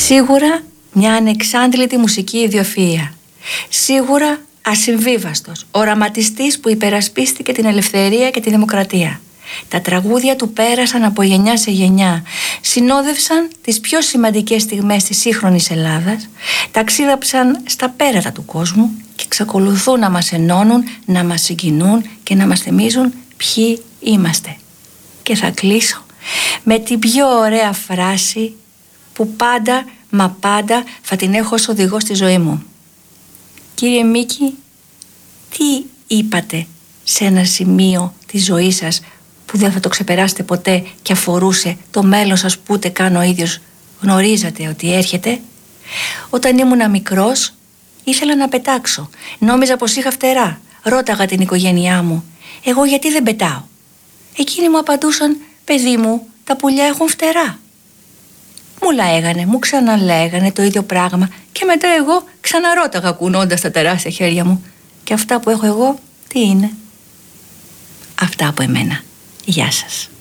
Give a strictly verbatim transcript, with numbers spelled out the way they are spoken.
Σίγουρα μια ανεξάντλητη μουσική ιδιοφυΐα. Σίγουρα ασυμβίβαστος, οραματιστής που υπερασπίστηκε την ελευθερία και τη δημοκρατία. Τα τραγούδια του πέρασαν από γενιά σε γενιά, συνόδευσαν τις πιο σημαντικές στιγμές της σύγχρονης Ελλάδας, ταξίδαψαν στα πέρατα του κόσμου και εξακολουθούν να μας ενώνουν, να μας συγκινούν και να μας θυμίζουν ποιοι είμαστε. Και θα κλείσω με την πιο ωραία φράση που πάντα, μα πάντα θα την έχω ως οδηγό στη ζωή μου. Κύριε Μίκη, τι είπατε σε ένα σημείο της ζωής σας που δεν θα το ξεπεράσετε ποτέ και αφορούσε το μέλλον σας που ούτε καν ο ίδιος γνωρίζατε ότι έρχεται? Όταν ήμουνα μικρός ήθελα να πετάξω. Νόμιζα πως είχα φτερά. Ρώταγα την οικογένειά μου, εγώ γιατί δεν πετάω? Εκείνοι μου απαντούσαν, παιδί μου, τα πουλιά έχουν φτερά. Μου λέγανε, μου ξαναλέγανε το ίδιο πράγμα και μετά εγώ ξαναρώταγα κουνώντας τα τεράστια χέρια μου. Και αυτά που έχω εγώ τι είναι? Αυτά από εμένα. Γεια σας.